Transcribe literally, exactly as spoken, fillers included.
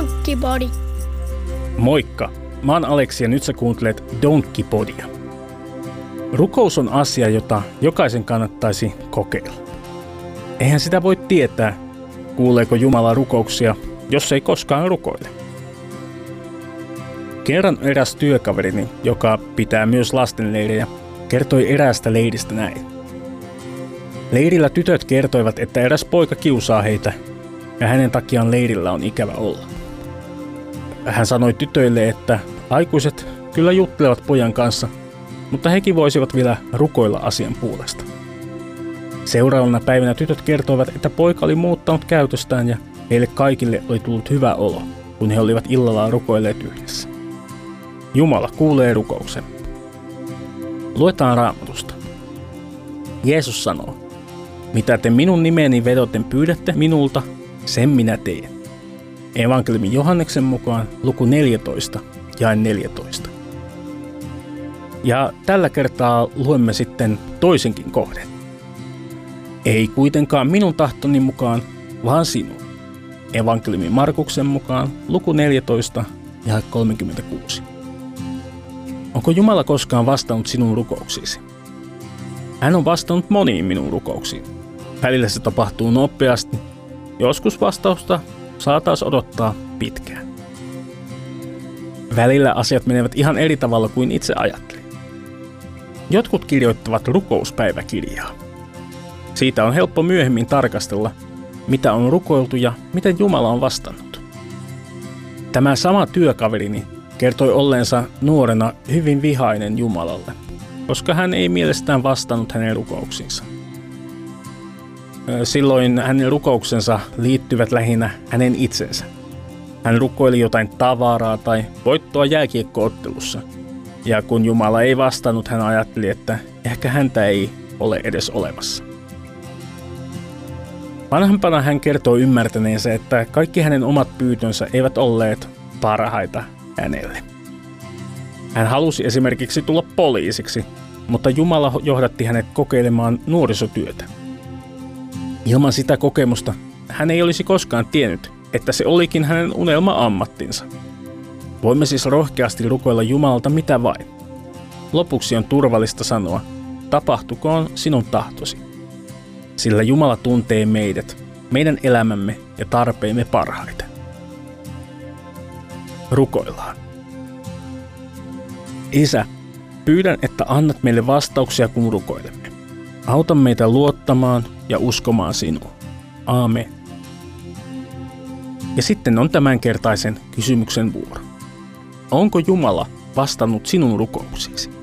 Donkkipodi. Moikka, mä oon Aleksi ja nyt sä kuuntelet Donkkipodia. Rukous on asia, jota jokaisen kannattaisi kokeilla. Eihän sitä voi tietää, kuuleeko Jumala rukouksia, jos ei koskaan rukoile. Kerran eräs työkaverini, joka pitää myös lastenleirejä, kertoi eräästä leiristä näin. Leirillä tytöt kertoivat, että eräs poika kiusaa heitä ja hänen takiaan leirillä on ikävä olla. Hän sanoi tytöille, että aikuiset kyllä juttelevat pojan kanssa, mutta hekin voisivat vielä rukoilla asian puolesta. Seuraavana päivänä tytöt kertoivat, että poika oli muuttanut käytöstään ja heille kaikille oli tullut hyvä olo, kun he olivat illalla rukoilleet yhdessä. Jumala kuulee rukouksen. Luetaan Raamatusta. Jeesus sanoo, mitä te minun nimeni vedoten pyydätte minulta, sen minä teen. Evankeliumin Johanneksen mukaan luku neljätoista, jae neljätoista. Ja tällä kertaa luemme sitten toisenkin kohden. Ei kuitenkaan minun tahtoni mukaan, vaan sinun. Evankeliumin Markuksen mukaan luku neljätoista, jae kolmekymmentäkuusi. Onko Jumala koskaan vastannut sinun rukouksiisi? Hän on vastannut moniin minun rukouksiin. Välillä se tapahtuu nopeasti. Joskus vastausta saa taas odottaa pitkään. Välillä asiat menevät ihan eri tavalla kuin itse ajattelin. Jotkut kirjoittavat rukouspäiväkirjaa. Siitä on helppo myöhemmin tarkastella, mitä on rukoiltu ja miten Jumala on vastannut. Tämä sama työkaverini kertoi olleensa nuorena hyvin vihainen Jumalalle, koska hän ei mielestään vastannut hänen rukouksiinsa. Silloin hänen rukouksensa liittyvät lähinnä hänen itsensä. Hän rukoili jotain tavaraa tai voittoa jääkiekko-ottelussa, ja kun Jumala ei vastannut, hän ajatteli, että ehkä häntä ei ole edes olemassa. Vanhempana hän kertoi ymmärtäneensä, että kaikki hänen omat pyytönsä eivät olleet parhaita hänelle. Hän halusi esimerkiksi tulla poliisiksi, mutta Jumala johdatti hänet kokeilemaan nuorisotyötä. Ilman sitä kokemusta hän ei olisi koskaan tiennyt, että se olikin hänen unelma-ammattinsa. Voimme siis rohkeasti rukoilla Jumalalta mitä vain. Lopuksi on turvallista sanoa, tapahtukoon sinun tahtosi. Sillä Jumala tuntee meidät, meidän elämämme ja tarpeemme parhaiten. Rukoillaan. Isä, pyydän, että annat meille vastauksia, kun rukoilemme. Auta meitä luottamaan ja uskomaan sinuun. Aamen. Ja sitten on tämänkertaisen kysymyksen vuoro. Onko Jumala vastannut sinun rukouksiisi?